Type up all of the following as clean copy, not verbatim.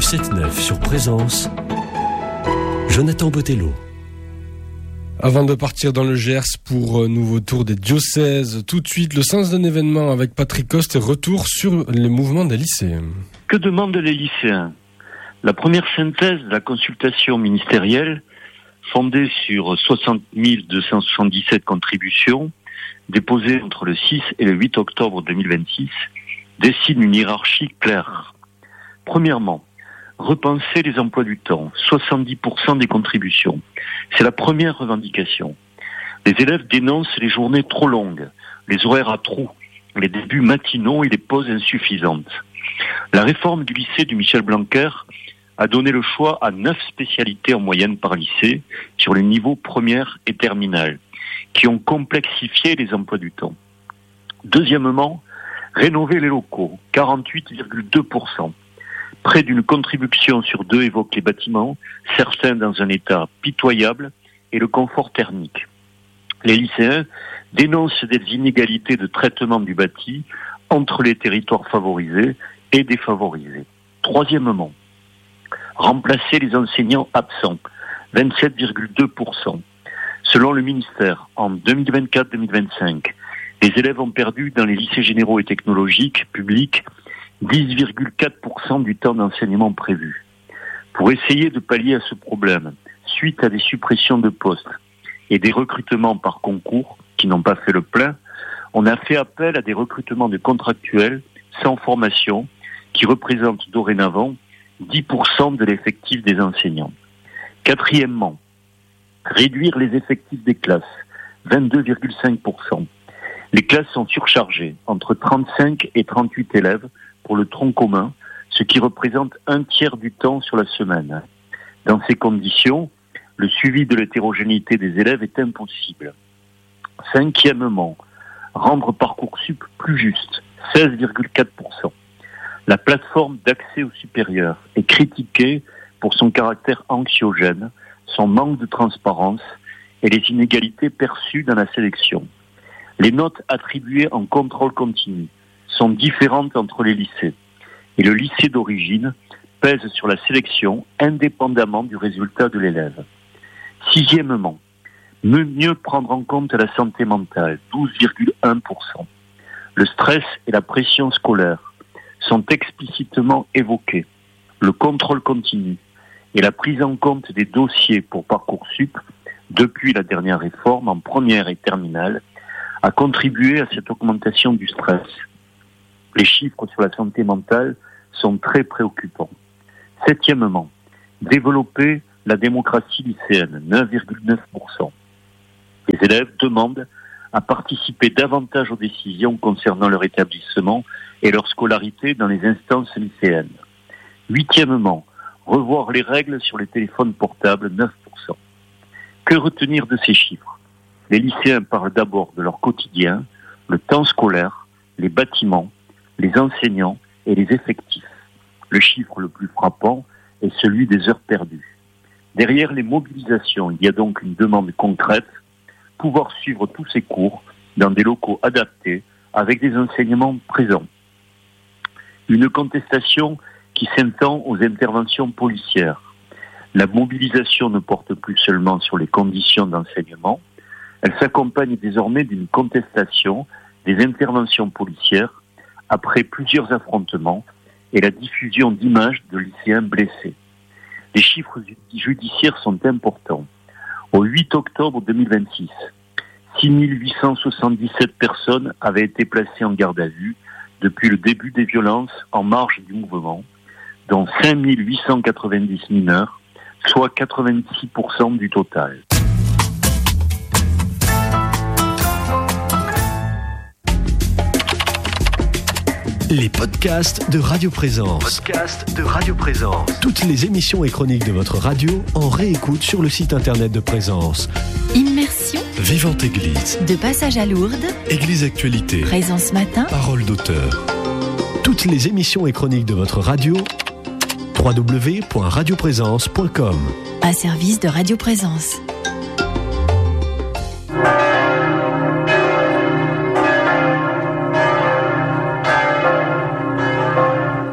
7-9 sur Présence, Jonathan Botello. Avant de partir dans le Gers pour un nouveau tour des diocèses, tout de suite le sens d'un événement avec Patrick Coste et retour sur les mouvements des lycéens. Que demandent les lycéens ? La première synthèse de la consultation ministérielle, fondée sur 60 277 contributions, déposées entre le 6 et le 8 octobre 2026, dessine une hiérarchie claire. Premièrement, repenser les emplois du temps, 70% des contributions. C'est la première revendication. Les élèves dénoncent les journées trop longues, les horaires à trous, les débuts matinaux et les pauses insuffisantes. La réforme du lycée du Michel Blanquer a donné le choix à 9 spécialités en moyenne par lycée sur les niveaux première et terminale, qui ont complexifié les emplois du temps. Deuxièmement, rénover les locaux, 48,2%. Près d'une contribution sur 2 évoque les bâtiments, certains dans un état pitoyable, et le confort thermique. Les lycéens dénoncent des inégalités de traitement du bâti entre les territoires favorisés et défavorisés. Troisièmement, remplacer les enseignants absents, 27,2%. Selon le ministère, en 2024-2025, les élèves ont perdu dans les lycées généraux et technologiques publics 10,4% du temps d'enseignement prévu. Pour essayer de pallier à ce problème, suite à des suppressions de postes et des recrutements par concours qui n'ont pas fait le plein, on a fait appel à des recrutements de contractuels sans formation qui représentent dorénavant 10% de l'effectif des enseignants. Quatrièmement, réduire les effectifs des classes, 22,5%. Les classes sont surchargées, entre 35 et 38 élèves pour le tronc commun, ce qui représente 1/3 du temps sur la semaine. Dans ces conditions, le suivi de l'hétérogénéité des élèves est impossible. Cinquièmement, rendre Parcoursup plus juste, 16,4%. La plateforme d'accès au supérieur est critiquée pour son caractère anxiogène, son manque de transparence et les inégalités perçues dans la sélection. Les notes attribuées en contrôle continu sont différentes entre les lycées et le lycée d'origine pèse sur la sélection indépendamment du résultat de l'élève. Sixièmement, mieux prendre en compte la santé mentale, 12,1%. Le stress et la pression scolaire sont explicitement évoqués. Le contrôle continu et la prise en compte des dossiers pour Parcoursup depuis la dernière réforme en première et terminale a contribué à cette augmentation du stress. Les chiffres sur la santé mentale sont très préoccupants. Septièmement, développer la démocratie lycéenne, 9,9%. Les élèves demandent à participer davantage aux décisions concernant leur établissement et leur scolarité dans les instances lycéennes. Huitièmement, revoir les règles sur les téléphones portables, 9%. Que retenir de ces chiffres ? Les lycéens parlent d'abord de leur quotidien, le temps scolaire, les bâtiments, les enseignants et les effectifs. Le chiffre le plus frappant est celui des heures perdues. Derrière les mobilisations, il y a donc une demande concrète, pouvoir suivre tous ces cours dans des locaux adaptés avec des enseignements présents. Une contestation qui s'étend aux interventions policières. La mobilisation ne porte plus seulement sur les conditions d'enseignement, elle s'accompagne désormais d'une contestation des interventions policières après plusieurs affrontements et la diffusion d'images de lycéens blessés. Les chiffres judiciaires sont importants. Au 8 octobre 2026, 6 877 personnes avaient été placées en garde à vue depuis le début des violences en marge du mouvement, dont 5 890 mineurs, soit 86% du total. Les podcasts de Radio Présence. Toutes les émissions et chroniques de votre radio en réécoute sur le site internet de Présence. Immersion. Vivante Église. De passage à Lourdes. Église Actualité. Présence matin. Parole d'auteur. Toutes les émissions et chroniques de votre radio. www.radioprésence.com. Un service de Radio Présence.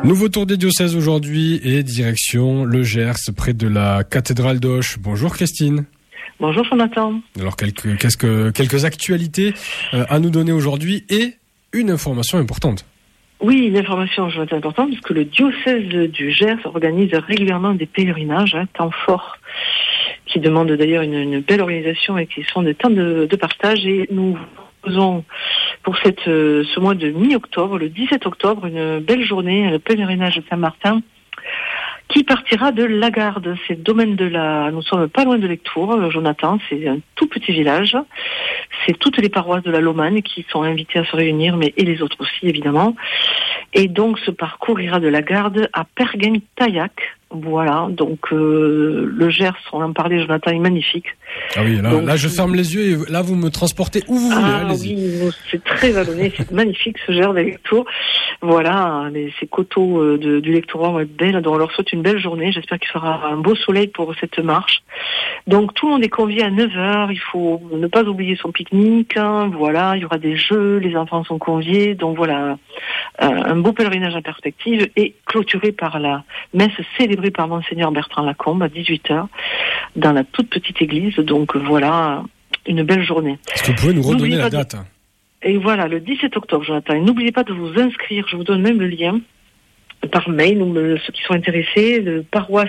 Nouveau tour des diocèses aujourd'hui et direction le Gers, près de la cathédrale d'Auch. Bonjour Christine. Bonjour Jonathan. Alors quelques actualités à nous donner aujourd'hui et une information importante. Oui, une information importante puisque le diocèse du Gers organise régulièrement des pèlerinages, temps forts, qui demandent d'ailleurs une belle organisation et qui sont des temps de partage. Et nous faisons pour ce mois de mi-octobre, le 17 octobre, une belle journée, le pèlerinage de Saint-Martin, qui partira de Lagarde. C'est le domaine nous sommes pas loin de Lectoure, Jonathan, c'est un tout petit village. C'est toutes les paroisses de la Lomagne qui sont invitées à se réunir, et les autres aussi, évidemment. Et donc, ce parcours ira de Lagarde à Perguin-Taillac. Voilà, donc le Gers, on en parlait, Jonathan, est magnifique. Ah oui, là je ferme les yeux et là vous me transportez où vous voulez, allez-y. Oui, c'est très vallonné, c'est magnifique ce Gers des Lectoures. Voilà, ces coteaux du Lectorat vont être belles, donc on leur souhaite une belle journée, j'espère qu'il fera un beau soleil pour cette marche. Donc tout le monde est convié à 9h, il faut ne pas oublier son pique-nique, voilà, il y aura des jeux, les enfants sont conviés, donc voilà, un beau pèlerinage en perspective et clôturé par la messe célébrée par Monseigneur Bertrand Lacombe à 18h dans la toute petite église. Donc voilà, une belle journée. Est-ce que vous pouvez nous redonner la date ? Et voilà, le 17 octobre, Jonathan. Et n'oubliez pas de vous inscrire, je vous donne même le lien par mail, ou ceux qui sont intéressés, le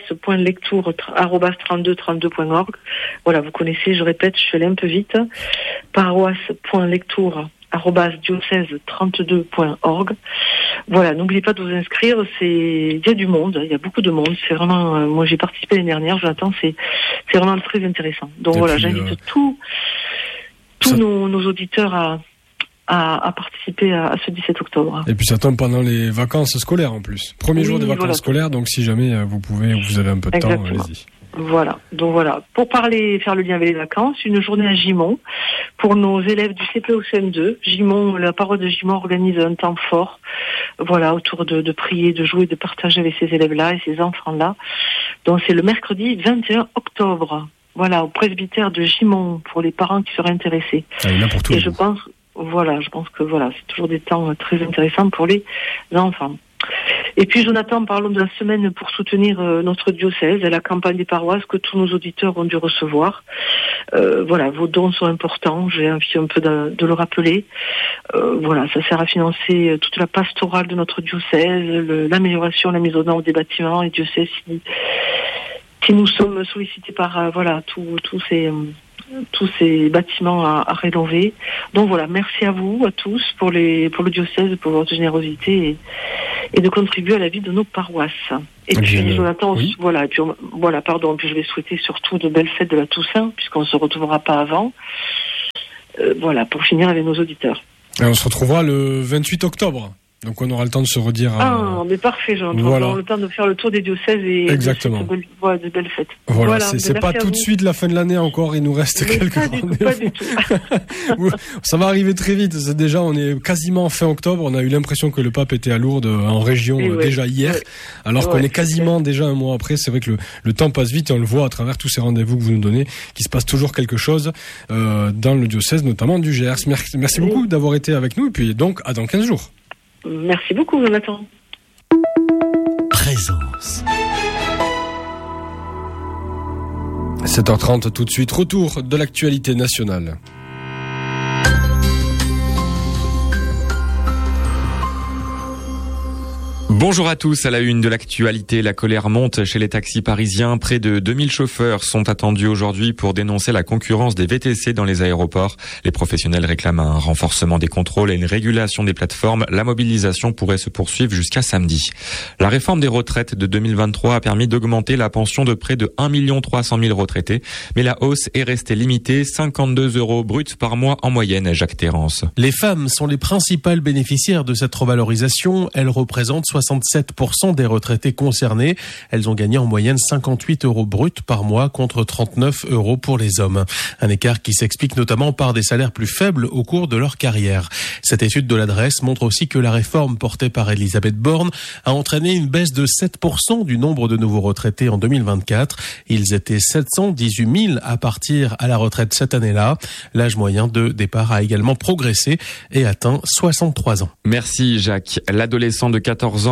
paroisse.lectour@3232.org. Voilà, vous connaissez, je répète, je suis allée un peu vite. paroisse.lectour@diocèse32.org. Voilà, n'oubliez pas de vous inscrire, il y a du monde, il y a beaucoup de monde, c'est vraiment, moi j'ai participé l'année dernière, Jonathan, c'est vraiment très intéressant. Donc voilà, j'invite tous nos auditeurs à participer à ce 17 octobre. Et puis ça tombe pendant les vacances scolaires en plus. Premier jour des vacances scolaires, donc si jamais vous avez un peu de temps, allez-y. Voilà, donc voilà. Pour faire le lien avec les vacances, une journée à Gimont pour nos élèves du CP au CM2. Gimont, la paroisse de Gimont organise un temps fort, voilà, autour de prier, de jouer, de partager avec ces élèves-là et ces enfants-là. Donc c'est le mercredi 21 octobre. Voilà, au presbytère de Gimont pour les parents qui seraient intéressés. Ah, il y en a pour tout. Et je pense que c'est toujours des temps très intéressants pour les enfants. Et puis Jonathan, parlons de la semaine pour soutenir notre diocèse et la campagne des paroisses que tous nos auditeurs ont dû recevoir. Voilà, vos dons sont importants, j'ai envie un peu de le rappeler. Voilà, ça sert à financer toute la pastorale de notre diocèse, l'amélioration, la mise aux normes des bâtiments, et Dieu sait si nous sommes sollicités par tous ces bâtiments à rénover. Donc voilà, merci à vous, à tous, pour le diocèse, pour votre générosité et de contribuer à la vie de nos paroisses. Et puis, Jonathan, oui. Puis je vais souhaiter surtout de belles fêtes de la Toussaint, puisqu'on ne se retrouvera pas avant. Voilà, pour finir avec nos auditeurs. Et on se retrouvera le 28 octobre. Donc on aura le temps de se redire. Mais parfait, Jonathan. Voilà. On aura le temps de faire le tour des diocèses et exactement. de belles fêtes. Voilà, c'est pas tout de suite la fin de l'année encore, il nous reste quelques rendez-vous. Pas du tout. Ça va arriver très vite. On est quasiment fin octobre. On a eu l'impression que le pape était à Lourdes en région déjà hier, alors qu'on est quasiment déjà un mois après. C'est vrai que le temps passe vite et on le voit à travers tous ces rendez-vous que vous nous donnez, qu'il se passe toujours quelque chose dans le diocèse, notamment du Gers. Merci beaucoup d'avoir été avec nous et puis donc à dans 15 jours. Merci beaucoup, Jonathan. Présence. 7h30 tout de suite, retour de l'actualité nationale. Bonjour à tous, à la une de l'actualité, la colère monte chez les taxis parisiens. Près de 2000 chauffeurs sont attendus aujourd'hui pour dénoncer la concurrence des VTC dans les aéroports. Les professionnels réclament un renforcement des contrôles et une régulation des plateformes. La mobilisation pourrait se poursuivre jusqu'à samedi. La réforme des retraites de 2023 a permis d'augmenter la pension de près de 1 300 000 retraités. Mais la hausse est restée limitée, 52 € bruts par mois en moyenne, Jacques Terrance. Les femmes sont les principales bénéficiaires de cette revalorisation. Elles représentent 67% des retraités concernés. Elles ont gagné en moyenne 58 € bruts par mois contre 39 € pour les hommes. Un écart qui s'explique notamment par des salaires plus faibles au cours de leur carrière. Cette étude de l'adresse montre aussi que la réforme portée par Elisabeth Borne a entraîné une baisse de 7% du nombre de nouveaux retraités en 2024. Ils étaient 718 000 à partir à la retraite cette année-là. L'âge moyen de départ a également progressé et atteint 63 ans. Merci Jacques. L'adolescent de 14 ans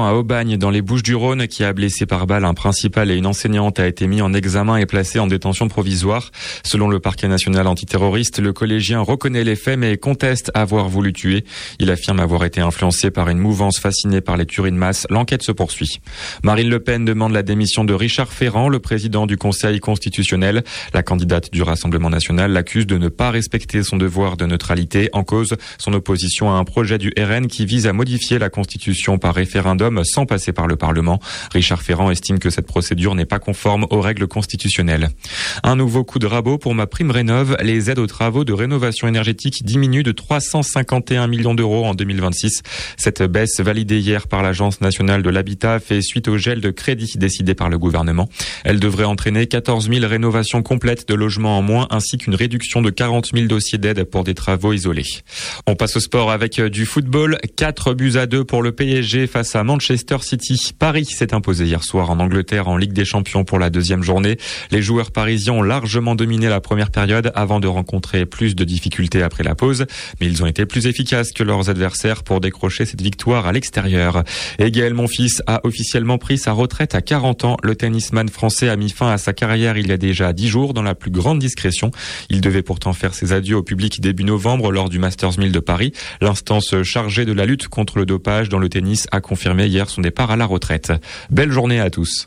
à Aubagne, dans les Bouches-du-Rhône, qui a blessé par balle un principal et une enseignante, a été mis en examen et placé en détention provisoire. Selon le parquet national antiterroriste, le collégien reconnaît les faits mais conteste avoir voulu tuer. Il affirme avoir été influencé par une mouvance fascinée par les tueries de masse. L'enquête se poursuit. Marine Le Pen demande la démission de Richard Ferrand, le président du Conseil constitutionnel. La candidate du Rassemblement national l'accuse de ne pas respecter son devoir de neutralité. En cause, son opposition à un projet du RN qui vise à modifier la Constitution par référendum sans passer par le Parlement. Richard Ferrand estime que cette procédure n'est pas conforme aux règles constitutionnelles. Un nouveau coup de rabot pour MaPrimeRénov'. Les aides aux travaux de rénovation énergétique diminuent de 351 millions d'euros en 2026. Cette baisse validée hier par l'Agence nationale de l'habitat fait suite au gel de crédits décidé par le gouvernement. Elle devrait entraîner 14 000 rénovations complètes de logements en moins ainsi qu'une réduction de 40 000 dossiers d'aide pour des travaux isolés. On passe au sport avec du football. 4-2 pour le PSG face à Manchester City. Paris s'est imposé hier soir en Angleterre en Ligue des Champions pour la deuxième journée. Les joueurs parisiens ont largement dominé la première période avant de rencontrer plus de difficultés après la pause. Mais ils ont été plus efficaces que leurs adversaires pour décrocher cette victoire à l'extérieur. Et Gaël Monfils a officiellement pris sa retraite à 40 ans. Le tennisman français a mis fin à sa carrière il y a déjà 10 jours dans la plus grande discrétion. Il devait pourtant faire ses adieux au public début novembre lors du Masters 1000 de Paris. L'instance chargée de la lutte contre le dopage dans le tennis a confirmé hier son départ à la retraite. Belle journée à tous.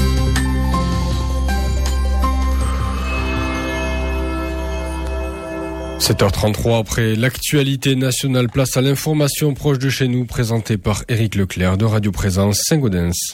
« 7h33 après l'actualité nationale, place à l'information proche de chez nous, présentée par Éric Leclerc de Radio Présence Saint-Gaudens.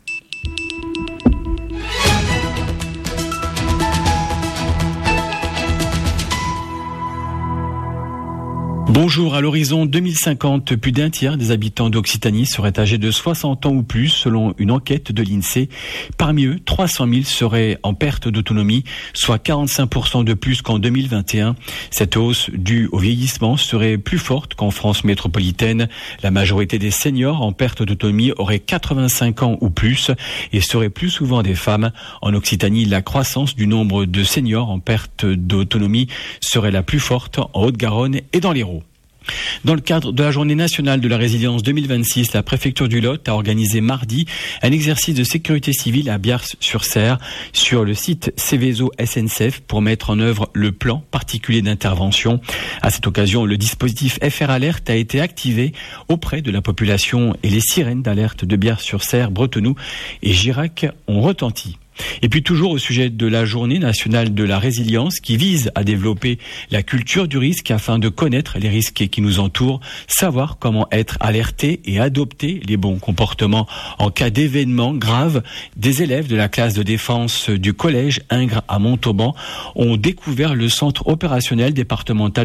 Bonjour, à l'horizon 2050, plus d'un tiers des habitants d'Occitanie seraient âgés de 60 ans ou plus, selon une enquête de l'INSEE. Parmi eux, 300 000 seraient en perte d'autonomie, soit 45% de plus qu'en 2021. Cette hausse due au vieillissement serait plus forte qu'en France métropolitaine. La majorité des seniors en perte d'autonomie auraient 85 ans ou plus et seraient plus souvent des femmes. En Occitanie, la croissance du nombre de seniors en perte d'autonomie serait la plus forte en Haute-Garonne et dans l'Hérault. Dans le cadre de la Journée nationale de la résilience 2026, la préfecture du Lot a organisé mardi un exercice de sécurité civile à Biars-sur-Cère sur le site Céveso SNCF pour mettre en œuvre le plan particulier d'intervention. À cette occasion, le dispositif FR Alert a été activé auprès de la population et les sirènes d'alerte de Biars-sur-Cère, Bretenoux et Girac ont retenti. Et puis toujours au sujet de la Journée nationale de la résilience qui vise à développer la culture du risque afin de connaître les risques qui nous entourent, savoir comment être alerté et adopter les bons comportements en cas d'événements graves. Des élèves de la classe de défense du collège Ingres à Montauban ont découvert le centre opérationnel départemental